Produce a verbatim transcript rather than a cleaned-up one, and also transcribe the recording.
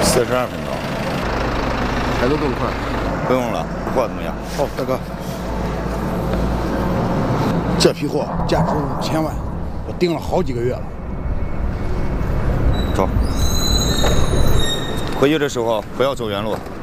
四十二分钟， 开得更快。 不用了，货怎么样？ 好，大哥，这批货价值五千万，我订了好几个月了。 走，回去的时候不要走原路。